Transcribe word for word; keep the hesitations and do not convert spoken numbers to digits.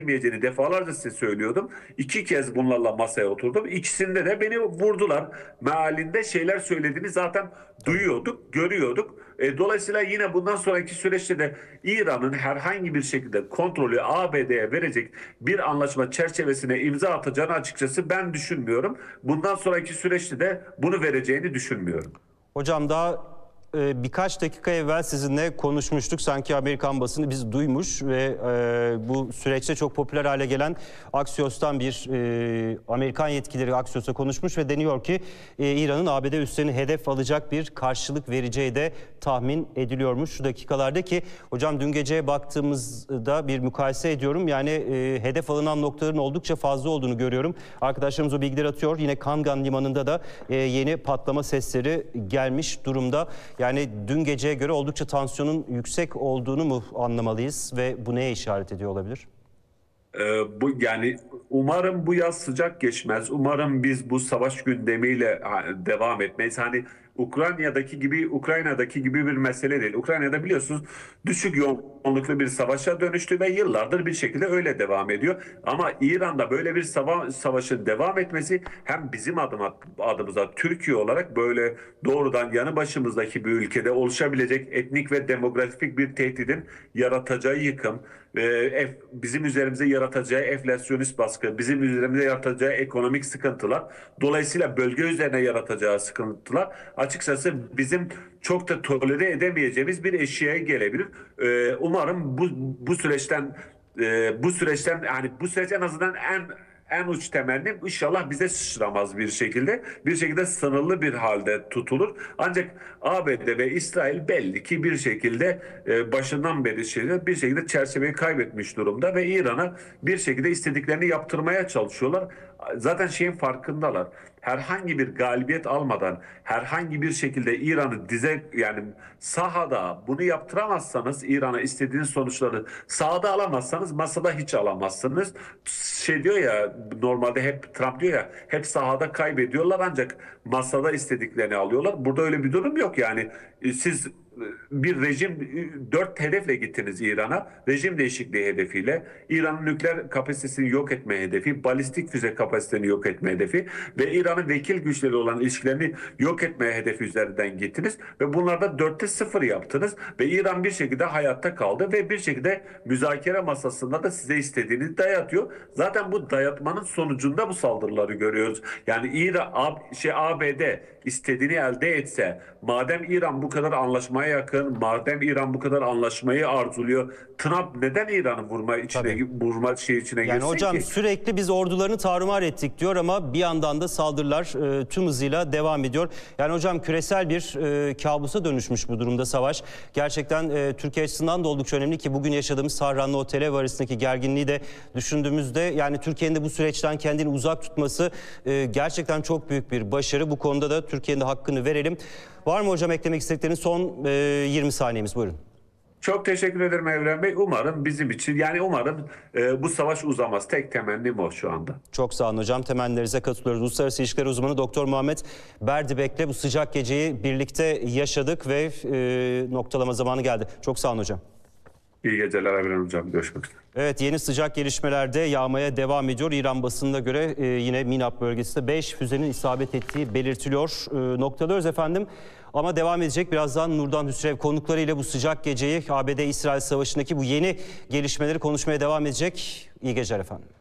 edilmeyeceğini defalarca size söylüyordum. İki kez bunlarla masaya oturdum. İkisinde de beni vurdular. Mealinde şeyler söylediğini zaten Tabii. duyuyorduk, görüyorduk. E, dolayısıyla yine bundan sonraki süreçte de İran'ın herhangi bir şekilde kontrolü A B D'ye verecek bir anlaşma çerçevesine imza atacağını açıkçası ben düşünmüyorum. Bundan sonraki süreçte de bunu vereceğini düşünmüyorum. Hocam daha e, birkaç dakika evvel sizinle konuşmuştuk. Sanki Amerikan basını bizi duymuş ve e, bu süreçte çok popüler hale gelen Axios'tan bir e, Amerikan yetkilileri Axios'a konuşmuş ve deniyor ki e, İran'ın A B D üslerini hedef alacak bir karşılık vereceği de tahmin ediliyormuş şu dakikalarda ki hocam dün geceye baktığımızda bir mukayese ediyorum. Yani e, hedef alınan noktaların oldukça fazla olduğunu görüyorum. Arkadaşlarımız o bilgileri atıyor. Yine Kangan Limanı'nda da e, yeni patlama sesleri gelmiş durumda. Yani dün geceye göre oldukça tansiyonun yüksek olduğunu mu anlamalıyız ve bu neye işaret ediyor olabilir? Ee, bu yani umarım bu yaz sıcak geçmez. Umarım biz bu savaş gündemiyle ha, devam etmeyiz. Hani Ukrayna'daki gibi Ukrayna'daki gibi bir mesele değil. Ukrayna'da biliyorsunuz düşük yoğunluklu bir savaşa dönüştü ve yıllardır bir şekilde öyle devam ediyor. Ama İran'da böyle bir sava savaşın devam etmesi hem bizim adıma, adımıza Türkiye olarak böyle doğrudan yanı başımızdaki bir ülkede oluşabilecek etnik ve demografik bir tehdidin yaratacağı yıkım, e, bizim üzerimize yaratacağı enflasyonist baskı, bizim üzerimize yaratacağı ekonomik sıkıntılar, dolayısıyla bölge üzerine yaratacağı sıkıntılar açıkçası bizim çok da tolere edemeyeceğimiz bir eşiğe gelebilir. E, umarım bu bu süreçten e, bu süreçten yani bu süreç en azından en en uç temennim inşallah bize sıçramaz bir şekilde. Bir şekilde sınırlı bir halde tutulur. Ancak A B D ve İsrail belli ki bir şekilde e, başından beri şeyde bir şekilde çerçeveyi kaybetmiş durumda ve İran'a bir şekilde istediklerini yaptırmaya çalışıyorlar. Zaten şeyin farkındalar. Herhangi bir galibiyet almadan herhangi bir şekilde İran'ı dize yani sahada bunu yaptıramazsanız İran'a istediğiniz sonuçları sahada alamazsanız masada hiç alamazsınız. Şey diyor ya normalde hep Trump diyor ya hep sahada kaybediyorlar ancak masada istediklerini alıyorlar. Burada öyle bir durum yok yani. Siz bir rejim dört hedefle gittiniz İran'a. Rejim değişikliği hedefiyle, İran'ın nükleer kapasitesini yok etme hedefi, balistik füze kapasitesini yok etme hedefi ve İran'ın vekil güçleri olan ilişkilerini yok etme hedefi üzerinden gittiniz ve bunlarda dörtte sıfır yaptınız ve İran bir şekilde hayatta kaldı ve bir şekilde müzakere masasında da size istediğini dayatıyor. Zaten bu dayatmanın sonucunda bu saldırıları görüyoruz. Yani İran, şey A B D istediğini elde etse, madem İran bu kadar anlaşmaya yakın, madem İran bu kadar anlaşmayı arzuluyor, Trump neden İran'ı vurma içine Tabii. vurma şey içine Yani girsin hocam ki? sürekli biz ordularını tarumar ettik diyor ama bir yandan da saldırılar e, tüm hızıyla devam ediyor. Yani hocam küresel bir e, kabusa dönüşmüş bu durumda savaş. Gerçekten e, Türkiye açısından da oldukça önemli ki bugün yaşadığımız Tahran'la o Tel Aviv arasındaki gerginliği de düşündüğümüzde yani Türkiye'nin de bu süreçten kendini uzak tutması e, gerçekten çok büyük bir başarı. Bu konuda da Türkiye'nin de hakkını verelim. Var mı hocam eklemek istedikleriniz? Son e, yirmi saniyemiz buyurun. Çok teşekkür ederim Evren Bey. Umarım bizim için yani umarım e, bu savaş uzamaz. Tek temennim o şu anda. Çok sağ olun hocam. Temennilerinize katılıyoruz. Uluslararası İlişkiler uzmanı Doktor Muhammed Berdibek'le bu sıcak geceyi birlikte yaşadık ve e, noktalama zamanı geldi. Çok sağ olun hocam. İyi geceler Evren Hocam. Görüşmek üzere. Evet, yeni sıcak gelişmelerde yağmaya devam ediyor. İran basınına göre e, yine Minab bölgesinde beş füzenin isabet ettiği belirtiliyor. E, noktalıyoruz efendim. Ama devam edecek birazdan Nurdan Hüsrev konuklarıyla bu sıcak geceyi A B D-İsrail savaşındaki bu yeni gelişmeleri konuşmaya devam edecek. İyi geceler efendim.